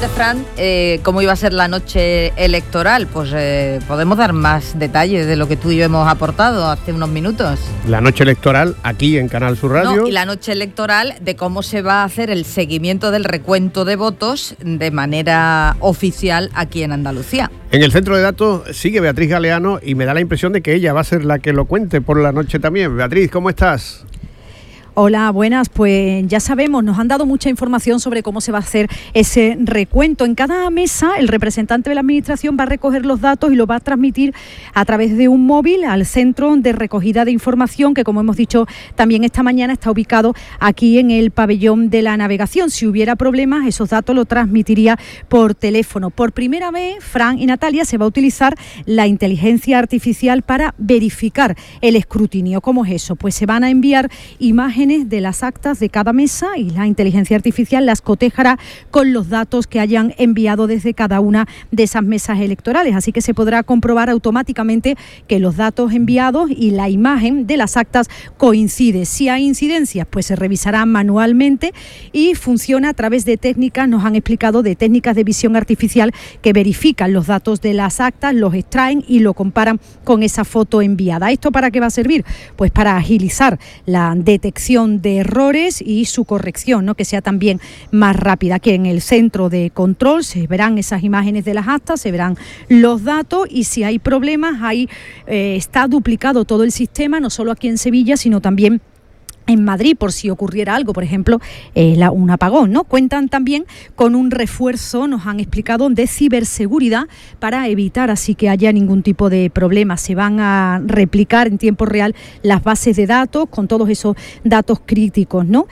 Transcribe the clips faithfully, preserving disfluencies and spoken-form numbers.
precisamente, Fran, eh, ¿cómo iba a ser la noche electoral? Pues eh, podemos dar más detalles de lo que tú y yo hemos aportado hace unos minutos. La noche electoral aquí en Canal Sur Radio. No, y la noche electoral de cómo se va a hacer el seguimiento del recuento de votos de manera oficial aquí en Andalucía. En el centro de datos sigue Beatriz Galeano y me da la impresión de que ella va a ser la que lo cuente por la noche también. Beatriz, ¿cómo estás? Hola, buenas. Pues ya sabemos, nos han dado mucha información sobre cómo se va a hacer ese recuento. En cada mesa, el representante de la Administración va a recoger los datos y los va a transmitir a través de un móvil al centro de recogida de información, que como hemos dicho también esta mañana está ubicado aquí en el pabellón de la navegación. Si hubiera problemas, esos datos los transmitiría por teléfono. Por primera vez, Fran y Natalia, se va a utilizar la inteligencia artificial para verificar el escrutinio. ¿Cómo es eso? Pues se van a enviar imágenes de las actas de cada mesa y la inteligencia artificial las cotejará con los datos que hayan enviado desde cada una de esas mesas electorales. Así que se podrá comprobar automáticamente que los datos enviados y la imagen de las actas coincide. Si hay incidencias, pues se revisará manualmente y funciona a través de técnicas, nos han explicado, de técnicas de visión artificial que verifican los datos de las actas, los extraen y lo comparan con esa foto enviada. ¿Esto para qué va a servir? Pues para agilizar la detección de errores y su corrección, ¿no? Que sea también más rápida. Que en el centro de control se verán esas imágenes de las actas, se verán los datos y si hay problemas, ahí eh, está duplicado todo el sistema, no solo aquí en Sevilla, sino también en Madrid, por si ocurriera algo, por ejemplo, eh, la, un apagón, ¿no? Cuentan también con un refuerzo, nos han explicado, de ciberseguridad para evitar así que haya ningún tipo de problema. Se van a replicar en tiempo real las bases de datos con todos esos datos críticos, ¿no?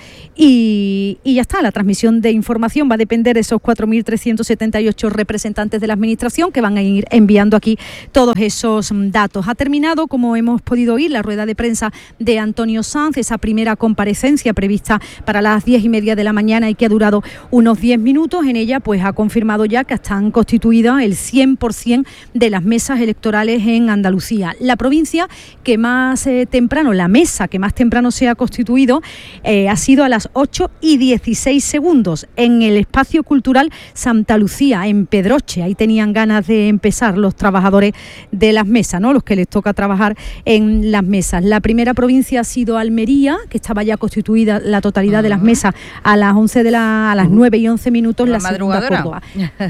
Y, y ya está, la transmisión de información va a depender de esos cuatro mil trescientos setenta y ocho representantes de la Administración que van a ir enviando aquí todos esos datos. Ha terminado, como hemos podido oír, la rueda de prensa de Antonio Sanz, esa primera comparecencia prevista para las diez y media de la mañana y que ha durado unos diez minutos. En ella pues ha confirmado ya que están constituidas el cien por ciento de las mesas electorales en Andalucía. La provincia que más eh, temprano, la mesa que más temprano se ha constituido eh, ha sido a las ocho y dieciséis segundos en el espacio cultural Santa Lucía, en Pedroche. Ahí tenían ganas de empezar los trabajadores de las mesas, ¿no? Los que les toca trabajar en las mesas. La primera provincia ha sido Almería, que estaba ya constituida la totalidad uh-huh. de las mesas a las once de la a las uh-huh. nueve y once minutos. La, la segunda Córdoba.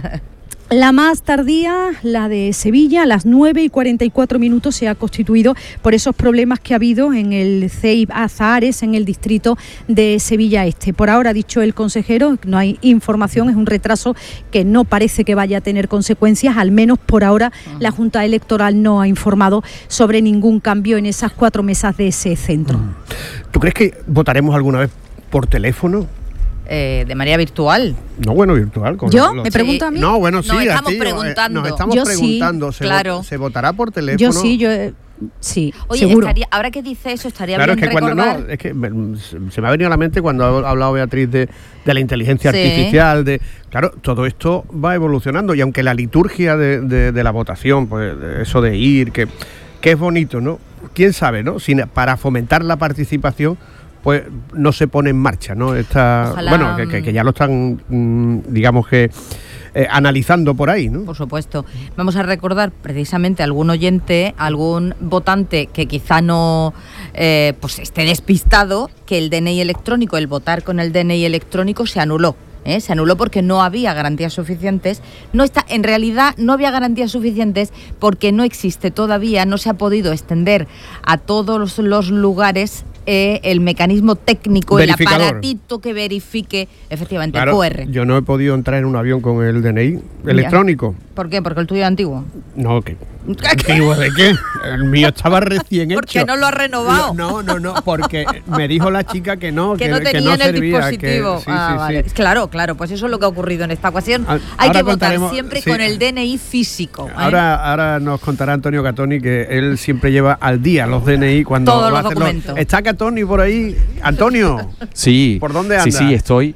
La más tardía, la de Sevilla, a las nueve y cuarenta y cuatro minutos se ha constituido por esos problemas que ha habido en el C E I P Azahares, en el distrito de Sevilla Este. Por ahora, ha dicho el consejero, no hay información, es un retraso que no parece que vaya a tener consecuencias, al menos por ahora uh-huh. la Junta Electoral no ha informado sobre ningún cambio en esas cuatro mesas de ese centro. Uh-huh. ¿Tú crees que votaremos alguna vez por teléfono? Eh, de manera virtual. No, bueno, virtual. Con ¿Yo? Los... ¿Me pregunto a mí? No, bueno, sí. Nos estamos ti, preguntando. Eh, nos estamos yo preguntando. Sí, ¿Se, claro. vo- ¿Se votará por teléfono? Yo sí, yo... Eh, sí, Oye, seguro. estaría, ahora que dice eso, estaría claro, bien es que recordar... Cuando, no, es que me, se me ha venido a la mente cuando ha hablado Beatriz de, de la inteligencia sí. artificial, de claro, todo esto va evolucionando y aunque la liturgia de, de, de la votación, pues eso de ir, que, que es bonito, ¿no? ¿Quién sabe, no? Sin, para fomentar la participación, pues no se pone en marcha, ¿no? Está, Ojalá, bueno, que, que, que ya lo están, mmm, digamos que eh, analizando por ahí, ¿no? Por supuesto. Vamos a recordar precisamente a algún oyente, algún votante que quizá no eh, pues esté despistado, que el D N I electrónico, el votar con el D N I electrónico se anuló. ¿Eh? Se anuló porque no había garantías suficientes. No está, en realidad no había garantías suficientes porque no existe todavía, no se ha podido extender a todos los, los lugares eh, el mecanismo técnico, el aparatito que verifique efectivamente claro, el Q R. Yo no he podido entrar en un avión con el D N I electrónico. ¿Por qué? ¿Porque el tuyo es antiguo? No, ¿qué? ¿Antiguo de qué? El mío estaba recién hecho. ¿Porque no lo has renovado? No, no, no, porque me dijo la chica que no, que, que no tenía que no en el servía, dispositivo. Que, sí, ah, sí, vale. sí. Claro, claro, pues eso es lo que ha ocurrido en esta ocasión. A, Hay que votar contaremos, siempre sí. con el D N I físico. ¿eh? Ahora, ahora nos contará Antonio Catoni que él siempre lleva al día los D N I cuando todos va los a documentos. ¿Está Catoni por ahí? Antonio. Sí. ¿Por dónde anda? Sí, sí, estoy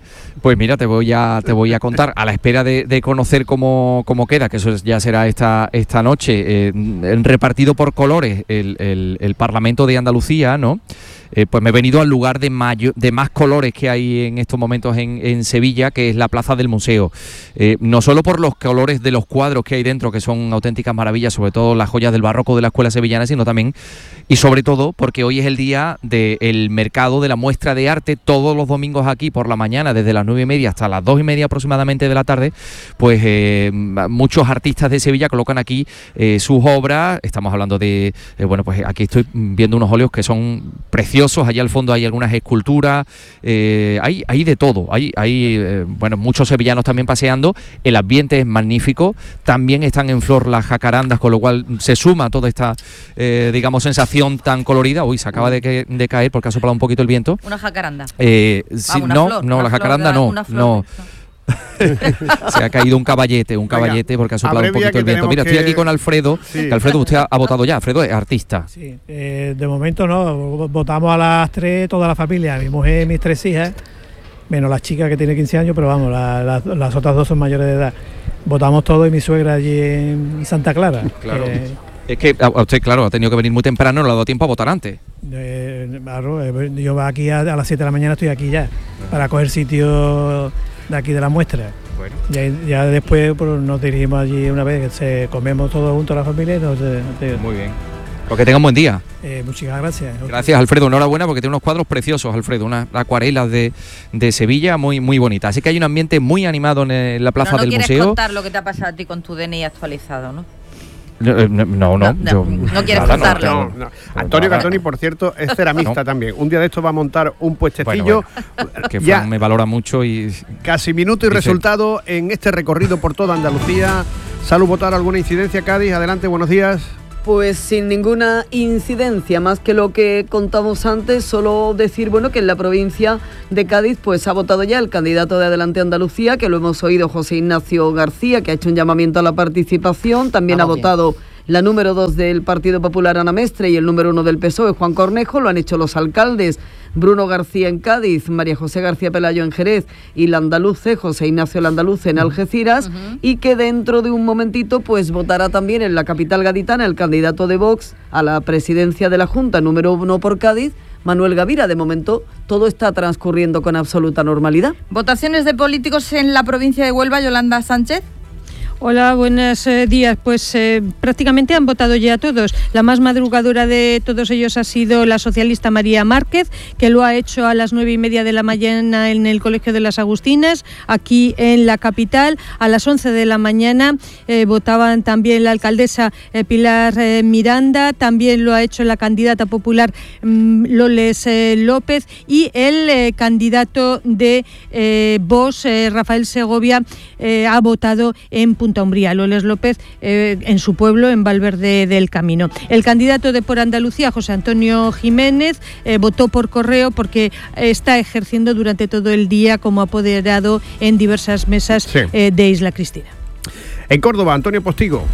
Pues mira, te voy a te voy a contar, a la espera de, de conocer cómo, cómo queda, que eso ya será esta esta noche, eh, repartido por colores el, el, el Parlamento de Andalucía, ¿no? Eh, pues me he venido al lugar de, mayo, de más colores que hay en estos momentos en, en Sevilla, que es la Plaza del Museo. Eh, no solo por los colores de los cuadros que hay dentro, que son auténticas maravillas, sobre todo las joyas del barroco de la escuela sevillana, sino también, y sobre todo, porque hoy es el día del mercado de la muestra de arte, todos los domingos aquí por la mañana, desde las nueve y media hasta las dos y media aproximadamente de la tarde, pues eh, muchos artistas de Sevilla colocan aquí eh, sus obras. Estamos hablando de, eh, bueno, pues aquí estoy viendo unos óleos que son preciosos. Allá al fondo hay algunas esculturas, eh, hay, hay de todo, hay, hay eh, bueno, muchos sevillanos también paseando, el ambiente es magnífico, también están en flor las jacarandas, con lo cual se suma toda esta, eh, digamos, sensación tan colorida. Uy, se acaba de, que, de caer porque ha soplado un poquito el viento. Una jacaranda. Eh, sí, ah, una no, flor, no, una la flor, jacaranda una, no, una flor, no. no. Se ha caído un caballete, un caballete, porque ha soplado un poquito el viento. Mira, que... estoy aquí con Alfredo, sí. que Alfredo, usted ha, ha votado ya. Alfredo es artista. Sí, eh, de momento no, votamos a las tres, toda la familia, mi mujer y mis tres hijas, menos la chica que tiene quince años, pero vamos, la, la, las otras dos son mayores de edad. Votamos todos y mi suegra allí en Santa Clara. Claro. Eh, es que a usted, claro, ha tenido que venir muy temprano, no le ha dado tiempo a votar antes. Eh, claro, yo aquí a, a las siete de la mañana estoy aquí ya, para coger sitio de aquí de la muestra. Bueno. Ya, ya después pues, nos dirigimos allí una vez que se comemos todos juntos la familia y nos, nos, muy bien. Pues que tenga un buen día. Eh, muchas gracias. Gracias, Alfredo. Enhorabuena porque tiene unos cuadros preciosos, Alfredo. Unas acuarelas de, de Sevilla muy muy bonitas. Así que hay un ambiente muy animado en la plaza no, no del museo. No quieres contar lo que te ha pasado a ti con tu D N I actualizado, ¿no? No, no, no, no, yo, no quieres nada, contarlo. No, no, no. Antonio Catoni, por cierto, es ceramista no. también. Un día de estos va a montar un puestecillo. Bueno, bueno, que ya me valora mucho y... Casi minuto y dice... resultado en este recorrido por toda Andalucía. Salud, votar alguna incidencia, Cádiz. Adelante, buenos días. Pues sin ninguna incidencia, más que lo que contamos antes, solo decir bueno que en la provincia de Cádiz pues ha votado ya el candidato de Adelante Andalucía, que lo hemos oído, José Ignacio García, que ha hecho un llamamiento a la participación. También Vamos ha votado bien. La número dos del Partido Popular, Ana Mestre, y el número uno del P S O E, Juan Cornejo. Lo han hecho los alcaldes Bruno García en Cádiz, María José García Pelayo en Jerez y Landaluce, José Ignacio Landaluce en Algeciras, uh-huh. y que dentro de un momentito pues votará también en la capital gaditana el candidato de Vox a la presidencia de la Junta, número uno por Cádiz, Manuel Gavira. De momento todo está transcurriendo con absoluta normalidad. ¿Votaciones de políticos en la provincia de Huelva, Yolanda Sánchez? Hola, buenos eh, días. Pues eh, prácticamente han votado ya todos. La más madrugadora de todos ellos ha sido la socialista María Márquez, que lo ha hecho a las nueve y media de la mañana en el Colegio de las Agustinas, aquí en la capital. A las once de la mañana eh, votaban también la alcaldesa eh, Pilar eh, Miranda, también lo ha hecho la candidata popular mm, Loles eh, López, y el eh, candidato de eh, Vox, eh, Rafael Segovia, eh, ha votado en Punta Umbría, Loles López, eh, en su pueblo, en Valverde del Camino. El candidato de Por Andalucía, José Antonio Jiménez, eh, votó por correo porque está ejerciendo durante todo el día como apoderado en diversas mesas sí. eh, de Isla Cristina. En Córdoba, Antonio Postigo.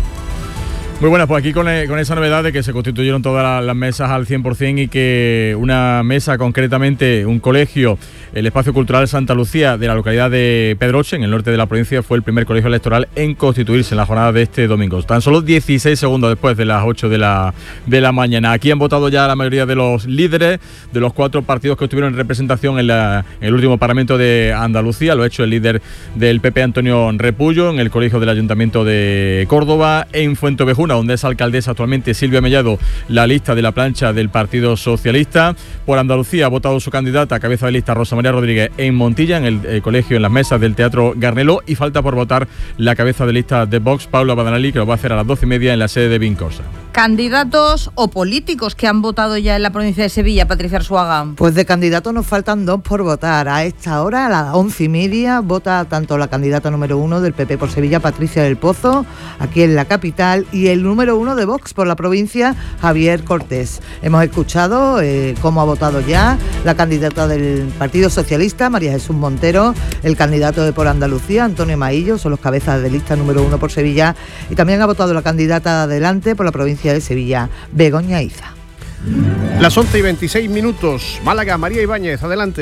Muy buenas, pues aquí con, con esa novedad de que se constituyeron todas las mesas al cien por ciento y que una mesa, concretamente un colegio, el Espacio Cultural Santa Lucía de la localidad de Pedroche, en el norte de la provincia, fue el primer colegio electoral en constituirse en la jornada de este domingo. Tan solo dieciséis segundos después de las ocho de la, de la mañana. Aquí han votado ya la mayoría de los líderes de los cuatro partidos que estuvieron en representación en, la, en el último Parlamento de Andalucía. Lo ha hecho el líder del P P, Antonio Repullo, en el colegio del Ayuntamiento de Córdoba. En Fuentovejuna, donde es alcaldesa actualmente Silvia Mellado, la lista de la plancha del Partido Socialista. Por Andalucía ha votado su candidata a cabeza de lista, Rosa María Rodríguez, en Montilla, en el, el colegio, en las mesas del Teatro Garneló, y falta por votar la cabeza de lista de Vox, Paula Badanalí, que lo va a hacer a las doce y media en la sede de Vincosa. ¿Candidatos o políticos que han votado ya en la provincia de Sevilla, Patricia Arzuaga? Pues de candidatos nos faltan dos por votar. A esta hora, a las once y media, vota tanto la candidata número uno del P P por Sevilla, Patricia del Pozo, aquí en la capital, y el número uno de Vox por la provincia, Javier Cortés. Hemos escuchado eh, cómo ha votado ya la candidata del Partido Socialista, María Jesús Montero, el candidato de Por Andalucía, Antonio Maillo, son los cabezas de lista número uno por Sevilla, y también ha votado la candidata de Adelante por la provincia de Sevilla, Begoña Iza. Las once y veintiséis minutos, Málaga, María Ibáñez, adelante.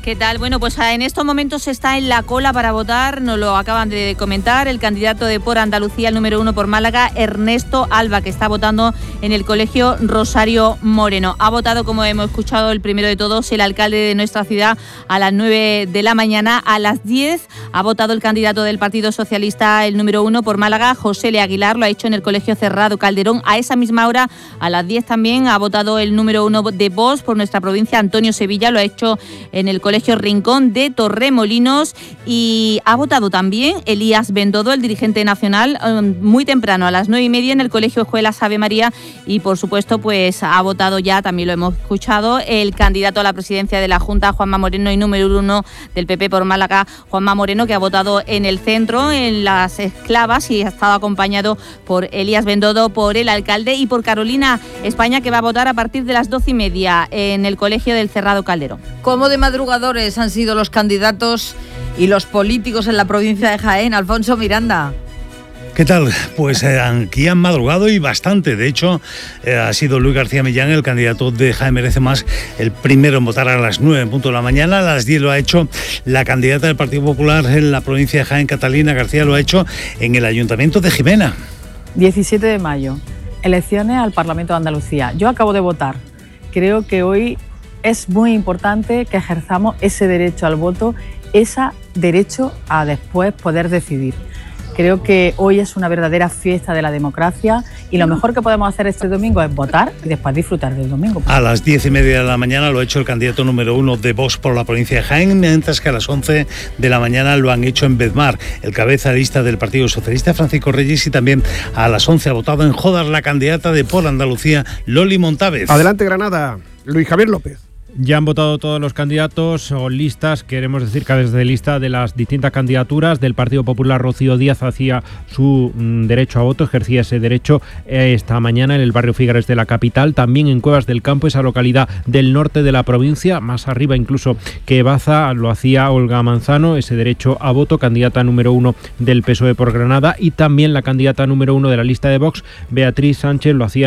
¿Qué tal? Bueno, pues en estos momentos está en la cola para votar, nos lo acaban de comentar, el candidato de Por Andalucía, el número uno por Málaga, Ernesto Alba, que está votando en el colegio Rosario Moreno. Ha votado, como hemos escuchado, el primero de todos, el alcalde de nuestra ciudad a las nueve de la mañana. A las diez ha votado el candidato del Partido Socialista, el número uno por Málaga, José L. Aguilar, lo ha hecho en el colegio Cerrado Calderón. A esa misma hora, a las diez también, ha votado el número uno de Vox por nuestra provincia, Antonio Sevilla, lo ha hecho en el colegio Rincón de Torremolinos. Y ha votado también Elías Bendodo, el dirigente nacional, muy temprano, a las nueve y media, en el colegio Escuelas Ave María. Y por supuesto, pues ha votado ya, también lo hemos escuchado, el candidato a la presidencia de la Junta, Juanma Moreno, y número uno del P P por Málaga, Juanma Moreno, que ha votado en el centro, en las Esclavas, y ha estado acompañado por Elías Bendodo, por el alcalde, y por Carolina España, que va a votar a partir de las doce y media en el colegio del Cerrado Calderón. ¿Cómo de madrugadores han sido los candidatos y los políticos en la provincia de Jaén? Alfonso Miranda. ¿Qué tal? Pues eh, aquí han madrugado y bastante. De hecho, eh, ha sido Luis García Millán, el candidato de Jaén Merece Más, el primero en votar a las nueve en punto de la mañana. A las diez lo ha hecho la candidata del Partido Popular en la provincia de Jaén, Catalina García, lo ha hecho en el Ayuntamiento de Jimena. diecisiete de mayo, elecciones al Parlamento de Andalucía. Yo acabo de votar. Creo que hoy es muy importante que ejerzamos ese derecho al voto, ese derecho a después poder decidir. Creo que hoy es una verdadera fiesta de la democracia y lo mejor que podemos hacer este domingo es votar y después disfrutar del domingo. A las diez y media de la mañana lo ha hecho el candidato número uno de Vox por la provincia de Jaén, mientras que a las once de la mañana lo han hecho en Bedmar, el cabeza de lista del Partido Socialista, Francisco Reyes, y también a las once ha votado en Jodar la candidata de Por Andalucía, Loli Montávez. Adelante, Granada. Luis Javier López. Ya han votado todos los candidatos o listas, queremos decir que desde lista de las distintas candidaturas. Del Partido Popular, Rocío Díaz hacía su mm, derecho a voto, ejercía ese derecho eh, esta mañana en el barrio Figueres de la capital, también en Cuevas del Campo, esa localidad del norte de la provincia, más arriba incluso que Baza, lo hacía Olga Manzano, ese derecho a voto, candidata número uno del P S O E por Granada, y también la candidata número uno de la lista de Vox, Beatriz Sánchez, lo hacía